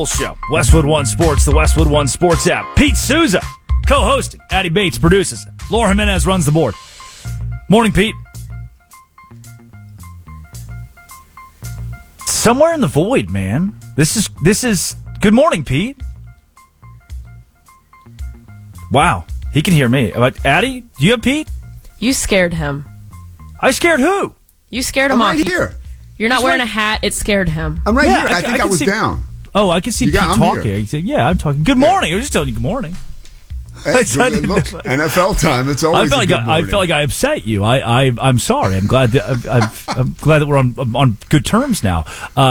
Show. Westwood One Sports, the Westwood One Sports app. Pete Souza, co-hosting. Addie Bates produces. Laura Jimenez runs the board. Morning, Pete. Somewhere in the void, man. This is. Good morning, Pete. Wow, he can hear me. Addie, do you have Pete? You scared him. I scared who? You scared him I'm off. right here. You're not wearing a hat. It scared him. I'm right Yeah, here. I think I was see- down. Oh, I can see Pete I'm talking. here. He said, "Yeah, I'm talking. Good morning." I was just telling you good morning. Hey, look, NFL time. It's always I felt like I upset you. I'm sorry. I'm glad that we're on good terms now.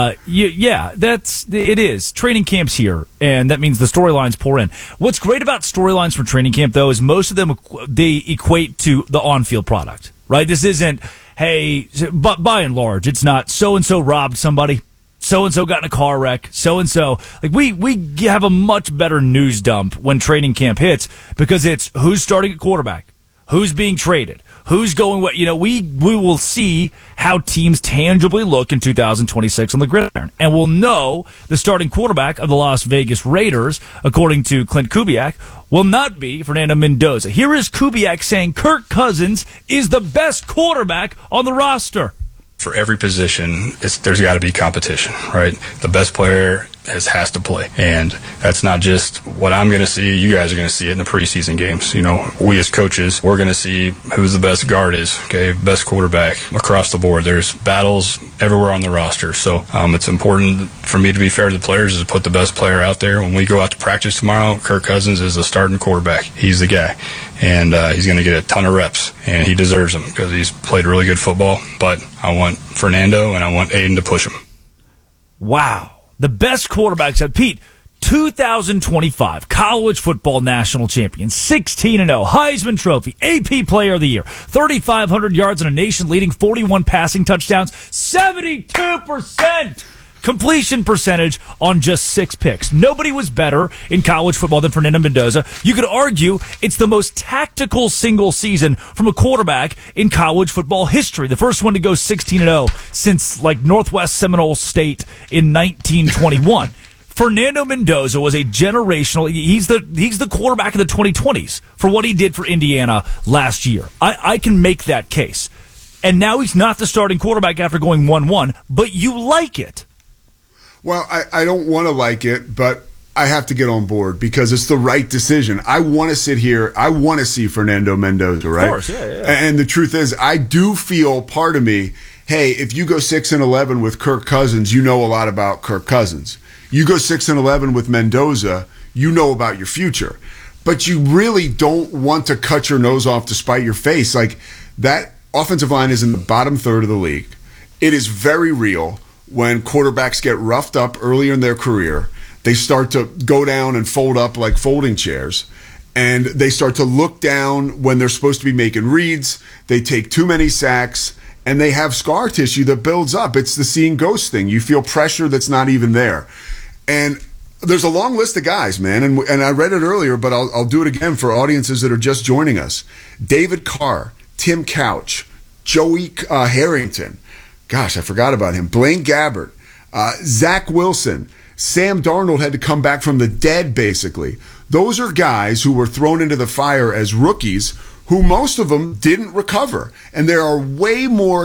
It is training camp's here, and that means the storylines pour in. What's great about storylines for training camp, though, is most of them they equate to the on-field product, right? This isn't, hey, but by and large, it's not so and so robbed somebody. So-and-so got in a car wreck, so-and-so. Like, we have a much better news dump when training camp hits because it's who's starting at quarterback, who's being traded, who's going what. We will see how teams tangibly look in 2026 on the gridiron. And we'll know the starting quarterback of the Las Vegas Raiders, according to Clint Kubiak, will not be Fernando Mendoza. Here is Kubiak saying Kirk Cousins is the best quarterback on the roster. For every position, there's got to be competition, right? The best player has to play. And that's not just what I'm going to see. You guys are going to see it in the preseason games. We as coaches, we're going to see who's the best guard is, okay? Best quarterback across the board. There's battles everywhere on the roster. So it's important for me to be fair to the players is to put the best player out there. When we go out to practice tomorrow, Kirk Cousins is the starting quarterback. He's the guy. And he's going to get a ton of reps, and he deserves them because he's played really good football. But I want Fernando and I want Aiden to push him. Wow. The best quarterbacks at Pete, 2025 college football national champion, 16-0, Heisman Trophy, AP Player of the Year, 3,500 yards and a nation-leading 41 passing touchdowns, 72% completion percentage on just 6 picks. Nobody was better in college football than Fernando Mendoza. You could argue it's the most tactical single season from a quarterback in college football history. The first one to go 16-0 since Northwest Seminole State in 1921. Fernando Mendoza was a generational. He's the quarterback of the 2020s for what he did for Indiana last year. I can make that case. And now he's not the starting quarterback after going 1-1, but you like it. Well, I don't want to like it, but I have to get on board because it's the right decision. I want to sit here. I want to see Fernando Mendoza, right? Of course, yeah. And the truth is, I do feel part of me, hey, if you go 6-11 with Kirk Cousins, you know a lot about Kirk Cousins. You go 6-11 with Mendoza, you know about your future. But you really don't want to cut your nose off to spite your face. Like, that offensive line is in the bottom third of the league. It is very real. When quarterbacks get roughed up earlier in their career, they start to go down and fold up like folding chairs. And they start to look down when they're supposed to be making reads. They take too many sacks, and they have scar tissue that builds up. It's the seeing ghost thing. You feel pressure that's not even there. And there's a long list of guys, man. And I read it earlier, but I'll do it again for audiences that are just joining us. David Carr, Tim Couch, Joey Harrington. Gosh, I forgot about him. Blaine Gabbert, Zach Wilson, Sam Darnold had to come back from the dead, basically. Those are guys who were thrown into the fire as rookies who most of them didn't recover. And there are way more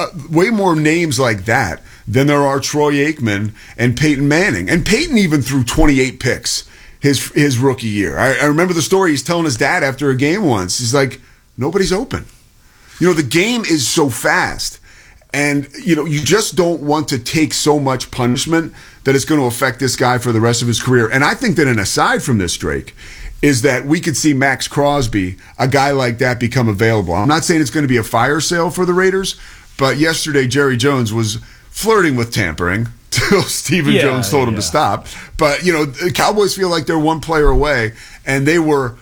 names like that than there are Troy Aikman and Peyton Manning. And Peyton even threw 28 picks his rookie year. I remember the story he's telling his dad after a game once. He's like, nobody's open. The game is so fast. And, you just don't want to take so much punishment that it's going to affect this guy for the rest of his career. And I think that an aside from this, Drake, is that we could see Max Crosby, a guy like that, become available. I'm not saying it's going to be a fire sale for the Raiders, but yesterday Jerry Jones was flirting with tampering till Stephen Jones told him to stop. But, the Cowboys feel like they're one player away, and they were,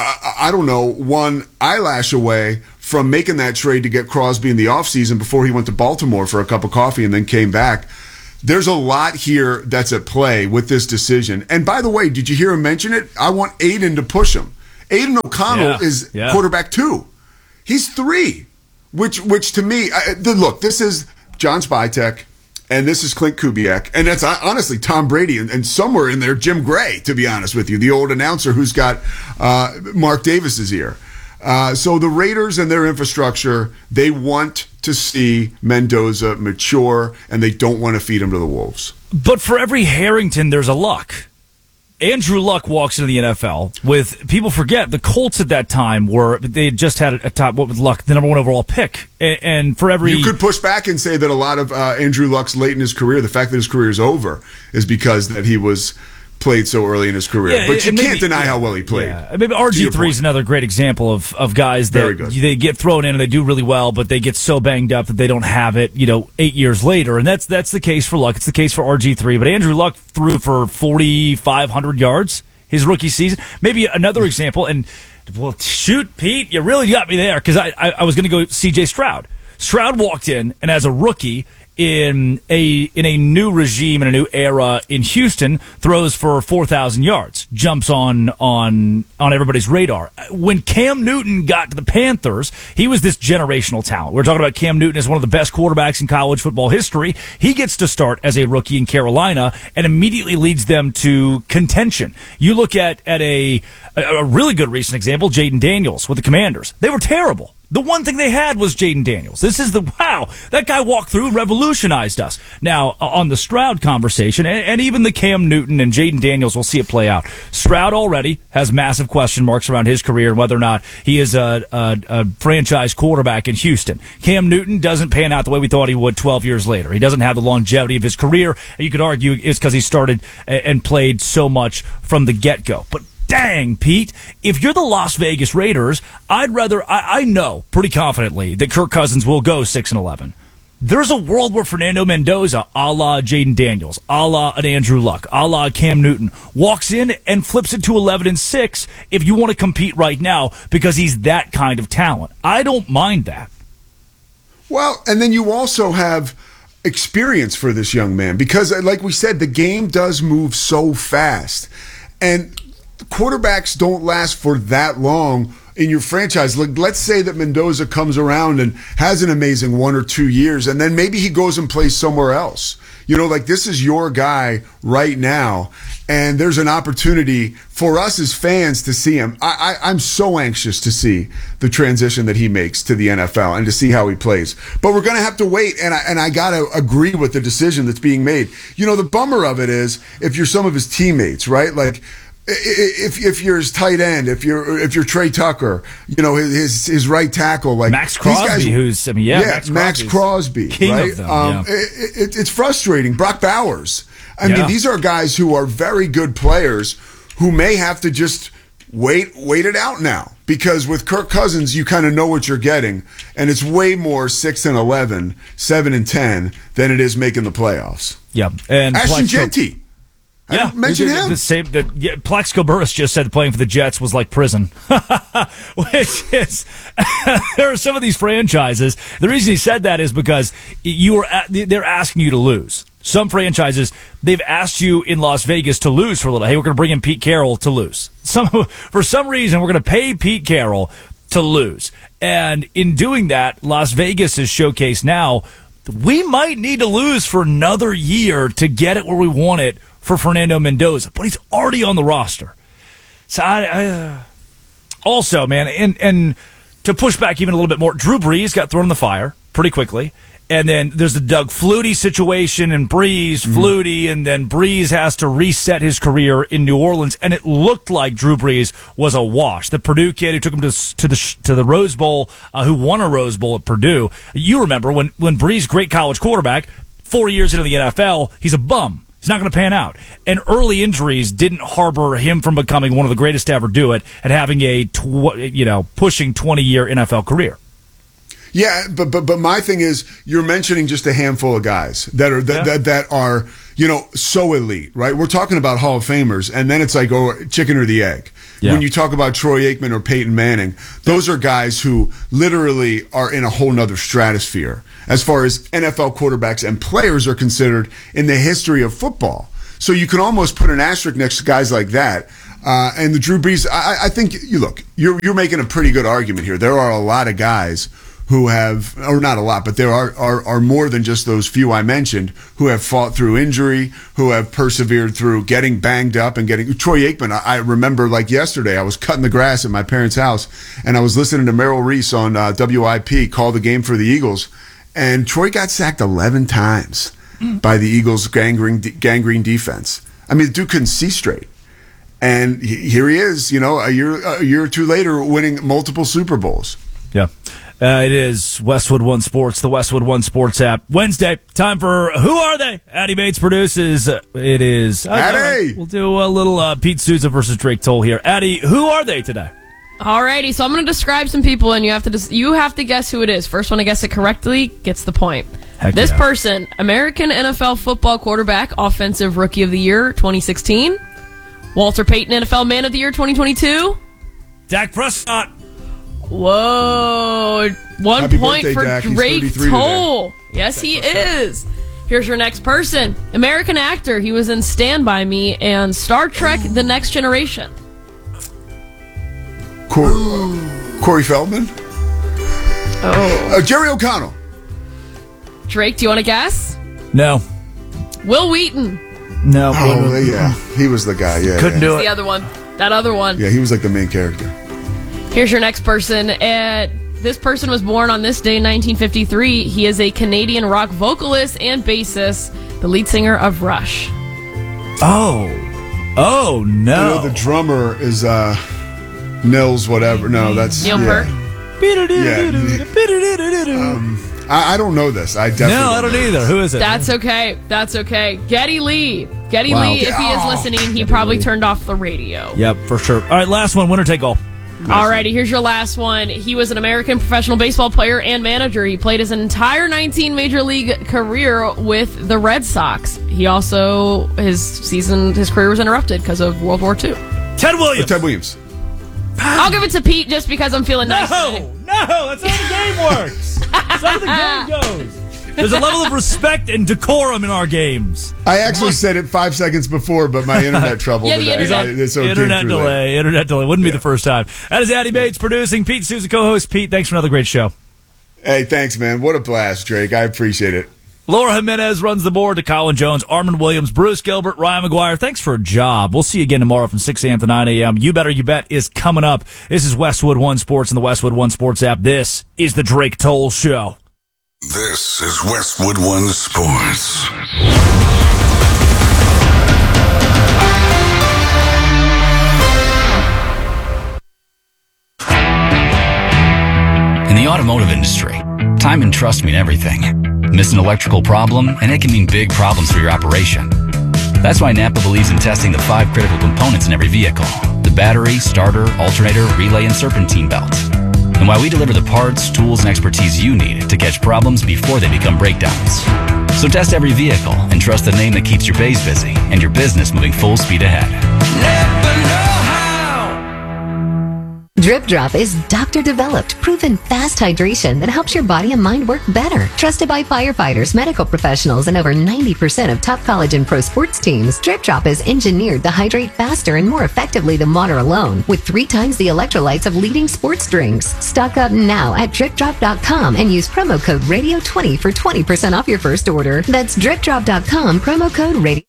one eyelash away from making that trade to get Crosby in the offseason before he went to Baltimore for a cup of coffee and then came back. There's a lot here that's at play with this decision. And by the way, did you hear him mention it? I want Aiden to push him. Aiden O'Connell is quarterback 2. He's 3, which to me, look, this is John Spytek and this is Clint Kubiak, and that's honestly Tom Brady, and somewhere in there, Jim Gray, to be honest with you, the old announcer who's got Mark Davis's ear. So the Raiders and their infrastructure, they want to see Mendoza mature, and they don't want to feed him to the wolves. But for every Harrington, there's a Luck. Andrew Luck walks into the NFL with, people forget, the Colts at that time they had just had a top, what was Luck, the number 1 overall pick. And for every... You could push back and say that a lot of Andrew Luck's late in his career, the fact that his career is over, is because that he was played so early in his career. Yeah, but you can't deny how well he played. Yeah. Maybe RG3 is another great example of guys that they get thrown in and they do really well, but they get so banged up that they don't have it, 8 years later. And that's the case for Luck. It's the case for RG3. But Andrew Luck threw for 4,500 yards his rookie season. Maybe another example, and well, shoot, Pete, you really got me there, because I was going to go C.J. Stroud. Stroud walked in, and as a rookie, in a new regime, in a new era in Houston, throws for 4,000 yards, jumps on everybody's radar. When Cam Newton got to the Panthers, he was this generational talent. We're talking about Cam Newton as one of the best quarterbacks in college football history. He gets to start as a rookie in Carolina and immediately leads them to contention. You look at a really good recent example, Jaden Daniels with the Commanders. They were terrible. The one thing they had was Jaden Daniels. This is that guy walked through and revolutionized us. Now, on the Stroud conversation, and even the Cam Newton and Jaden Daniels, we'll see it play out. Stroud already has massive question marks around his career and whether or not he is a franchise quarterback in Houston. Cam Newton doesn't pan out the way we thought he would 12 years later. He doesn't have the longevity of his career. You could argue it's because he started and played so much from the get-go. But dang, Pete, if you're the Las Vegas Raiders, I know pretty confidently that Kirk Cousins will go 6-11. There's a world where Fernando Mendoza, a la Jaden Daniels, a la an Andrew Luck, a la Cam Newton, walks in and flips it to 11-6 if you want to compete right now, because he's that kind of talent. I don't mind that. Well, and then you also have experience for this young man, because like we said, the game does move so fast. And quarterbacks don't last for that long in your franchise. Let's say that Mendoza comes around and has an amazing 1 or 2 years, and then maybe he goes and plays somewhere else. This is your guy right now, and there's an opportunity for us as fans to see him. I'm so anxious to see the transition that he makes to the NFL and to see how he plays. But we're going to have to wait, and I got to agree with the decision that's being made. The bummer of it is, if you're some of his teammates, right? Like, if you're his tight end, if you're Trey Tucker, his right tackle, like Max Crosby, guys, Max Crosby, king right? of them, it's frustrating. Brock Bowers. I mean, these are guys who are very good players who may have to just wait it out now, because with Kirk Cousins, you kind of know what you're getting, and it's way more 6-11, 7-10 than it is making the playoffs. Yeah, and Ashton Jeanty. Mention him. Plaxico Burress just said playing for the Jets was like prison. Which is, there are some of these franchises. The reason he said that is because they're asking you to lose. Some franchises, they've asked you in Las Vegas to lose for a little. Hey, we're going to bring in Pete Carroll to lose. For some reason, we're going to pay Pete Carroll to lose. And in doing that, Las Vegas is showcased now. We might need to lose for another year to get it where we want it for Fernando Mendoza, but he's already on the roster. So also, man, and to push back even a little bit more, Drew Brees got thrown in the fire pretty quickly. And then there's the Doug Flutie situation, and Brees, Flutie, and then Brees has to reset his career in New Orleans. And it looked like Drew Brees was a wash. The Purdue kid who took him to the Rose Bowl, who won a Rose Bowl at Purdue. You remember when Brees, great college quarterback, 4 years into the NFL, he's a bum. He's not going to pan out. And early injuries didn't harbor him from becoming one of the greatest to ever do it and having a pushing 20-year NFL career. Yeah, but my thing is, you're mentioning just a handful of guys that are so elite, right? We're talking about Hall of Famers, and then it's like, chicken or the egg. Yeah. When you talk about Troy Aikman or Peyton Manning, those are guys who literally are in a whole nother stratosphere as far as NFL quarterbacks and players are considered in the history of football. So you can almost put an asterisk next to guys like that. And the Drew Brees, I think, you're making a pretty good argument here. There are a lot of guys who have, or not a lot, but there are more than just those few I mentioned, who have fought through injury, who have persevered through getting banged up and getting. Troy Aikman, I remember like yesterday, I was cutting the grass at my parents' house, and I was listening to Merrill Reese on WIP call the game for the Eagles, and Troy got sacked 11 times by the Eagles' gangrene defense. I mean, the dude couldn't see straight. And here he is, you know, a year or two later, winning multiple Super Bowls. Yeah. It is Westwood One Sports, the Westwood One Sports app. Wednesday, time for Who Are They? Addy Bates produces. It is. Addy! We'll do a little Pete Souza versus Drake Toll here. Addy, who are they today? Alrighty, so I'm going to describe some people, and you have to guess who it is. First one to guess it correctly gets the point. Heck This yeah. person, American NFL football quarterback, Offensive Rookie of the Year 2016. Walter Payton, NFL Man of the Year 2022. Dak Prescott. Whoa. One Happy point birthday, for Dak. He's Drake 33 Toll. Yes, he is. Here's your next person. American actor. He was in Stand By Me and Star Trek The Next Generation. Corey Feldman? Oh. Jerry O'Connell. Drake, do you want to guess? No. Will Wheaton. No. Oh, yeah. He was the guy. Yeah. Couldn't yeah. do The it. other one. That other one. Yeah, he was like the main character. Here's your next person. This person was born on this day in 1953. He is a Canadian rock vocalist and bassist, the lead singer of Rush. Oh, I no. know the drummer is Nils whatever. No, that's Neil Peart. I don't know this. I definitely No, I don't either. Who is it? That's okay. That's okay. Geddy Lee. Geddy Wow. Lee, if he is listening, he probably turned off the radio. Yep, for sure. All right, last one. Winner take all. Alrighty, here's your last one. He was an American professional baseball player and manager. He played his entire 19 Major League career with the Red Sox. He also, his career was interrupted because of World War II. Ted Williams. Ted Williams. I'll give it to Pete just because I'm feeling nice today. No, that's how the game works. That's how the game goes. There's a level of respect and decorum in our games. I actually said it 5 seconds before, but my internet trouble Yeah, the today. internet. So it came Internet through late. delay. Wouldn't be the first time. That is Addy Bates producing. Pete Souza, co-host. Pete, thanks for another great show. Hey, thanks, man. What a blast, Drake. I appreciate it. Laura Jimenez runs the board to Colin Jones, Armand Williams, Bruce Gilbert, Ryan McGuire. Thanks for a job. We'll see you again tomorrow from 6 a.m. to 9 a.m. You Better You Bet is coming up. This is Westwood One Sports and the Westwood One Sports app. This is the Drake Toll Show. This is Westwood One Sports. In the automotive industry, time and trust mean everything. Miss an electrical problem, and it can mean big problems for your operation. That's why Napa believes in testing the 5 critical components in every vehicle: the battery, starter, alternator, relay, and serpentine belt. And why we deliver the parts, tools, and expertise you need to catch problems before they become breakdowns. So test every vehicle and trust the name that keeps your bays busy and your business moving full speed ahead. Drip Drop is doctor-developed, proven fast hydration that helps your body and mind work better. Trusted by firefighters, medical professionals, and over 90% of top college and pro sports teams, Drip Drop is engineered to hydrate faster and more effectively than water alone, with 3 times the electrolytes of leading sports drinks. Stock up now at dripdrop.com and use promo code RADIO20 for 20% off your first order. That's dripdrop.com, promo code RADIO.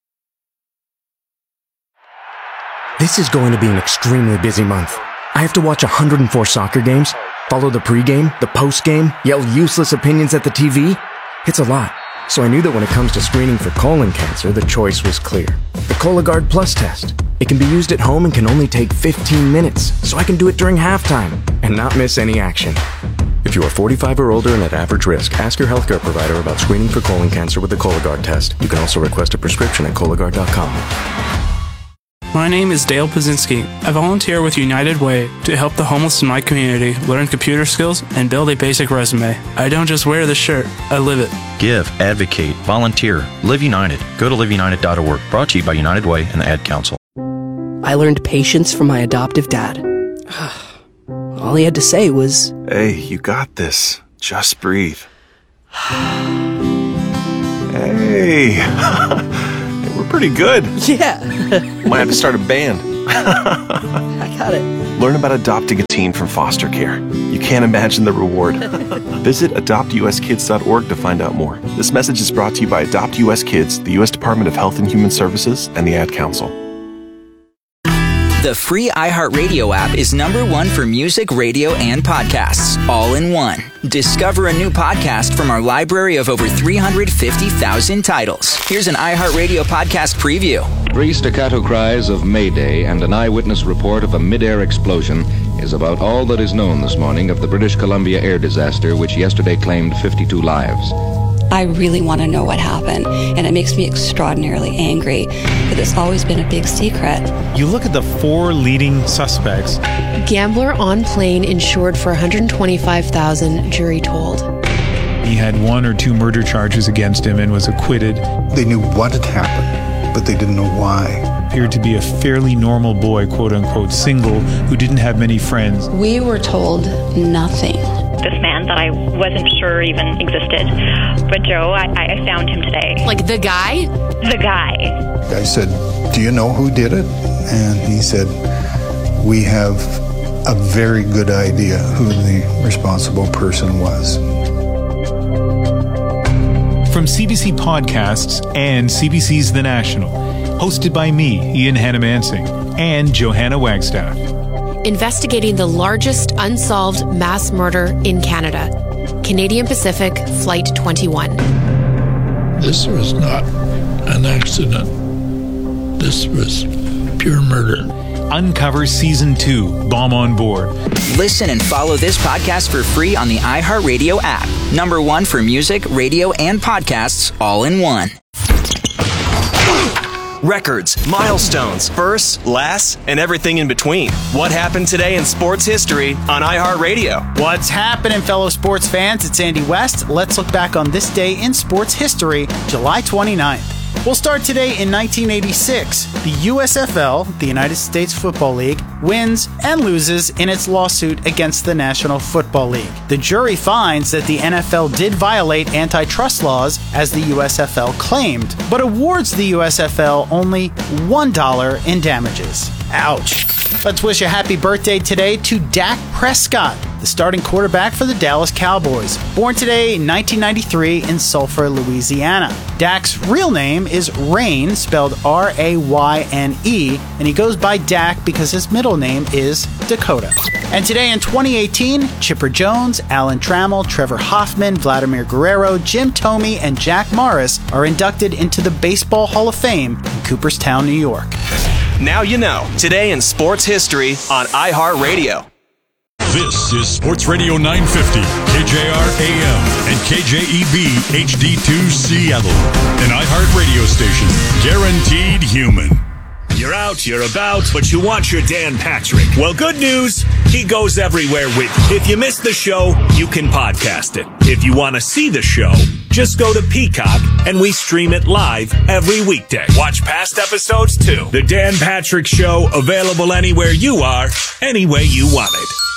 This is going to be an extremely busy month. I have to watch 104 soccer games, follow the pregame, the postgame, yell useless opinions at the TV. It's a lot. So I knew that when it comes to screening for colon cancer, the choice was clear. The Cologuard Plus test. It can be used at home and can only take 15 minutes, so I can do it during halftime and not miss any action. If you are 45 or older and at average risk, ask your healthcare provider about screening for colon cancer with the Cologuard test. You can also request a prescription at Cologuard.com. My name is Dale Pazinski. I volunteer with United Way to help the homeless in my community learn computer skills and build a basic resume. I don't just wear the shirt, I live it. Give, advocate, volunteer, Live United. Go to liveunited.org. Brought to you by United Way and the Ad Council. I learned patience from my adoptive dad. All he had to say was, "Hey, you got this. Just breathe." Hey, we're pretty good. yeah. Might have to start a band. I got it. Learn about adopting a teen from foster care. You can't imagine the reward. Visit adoptuskids.org to find out more. This message is brought to you by Adopt US Kids, the U.S. Department of Health and Human Services, and the Ad Council. The free iHeartRadio app is #1 for music, radio, and podcasts, all in one. Discover a new podcast from our library of over 350,000 titles. Here's an iHeartRadio podcast preview. 3 staccato cries of Mayday and an eyewitness report of a mid-air explosion is about all that is known this morning of the British Columbia air disaster, which yesterday claimed 52 lives. I really want to know what happened, and it makes me extraordinarily angry that it's always been a big secret. You look at the 4 leading suspects. Gambler on plane insured for $125,000, jury told. He had 1 or 2 murder charges against him and was acquitted. They knew what had happened, but they didn't know why. Appeared to be a fairly normal boy, quote unquote, single, who didn't have many friends. We were told nothing. This man that I wasn't sure even existed. But Joe, I found him today. Like the guy? The guy. I said, "Do you know who did it?" And he said, "We have a very good idea who the responsible person was." From CBC Podcasts and CBC's The National, hosted by me, Ian Hannamansing, and Johanna Wagstaff. Investigating the largest unsolved mass murder in Canada. Canadian Pacific Flight 21. This was not an accident. This was pure murder. Uncover Season 2, Bomb on Board. Listen and follow this podcast for free on the iHeartRadio app. #1 for music, radio, and podcasts, all in one. Records, milestones, firsts, lasts, and everything in between. What happened today in sports history on iHeartRadio? What's happening, fellow sports fans? It's Andy West. Let's look back on this day in sports history, July 29th. We'll start today in 1986. The USFL, the United States Football League, wins and loses in its lawsuit against the National Football League. The jury finds that the NFL did violate antitrust laws, as the USFL claimed, but awards the USFL only $1 in damages. Ouch. Let's wish a happy birthday today to Dak Prescott, the starting quarterback for the Dallas Cowboys. Born today in 1993 in Sulphur, Louisiana. Dak's real name is Rayne, spelled R-A-Y-N-E, and he goes by Dak because his middle name is Dakota. And today in 2018, Chipper Jones, Alan Trammell, Trevor Hoffman, Vladimir Guerrero, Jim Thome, and Jack Morris are inducted into the Baseball Hall of Fame in Cooperstown, New York. Now you know. Today in sports history on iHeartRadio. This is Sports Radio 950, KJR AM and KJEB HD2 Seattle, an iHeart radio station, guaranteed human. You're out, you're about, but you want your Dan Patrick. Well, good news, he goes everywhere with you. If you missed the show, you can podcast it. If you want to see the show, just go to Peacock and we stream it live every weekday. Watch past episodes too. The Dan Patrick Show, available anywhere you are, any way you want it.